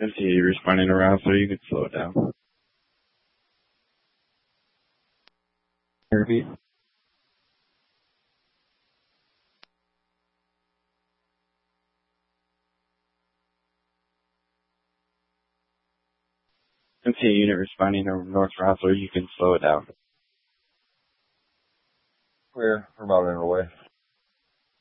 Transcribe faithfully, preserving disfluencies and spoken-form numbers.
M T A responding to route, so you can slow it down. Repeat. M T A unit responding to north route, so you can slow it down. Clear. We're about in the way.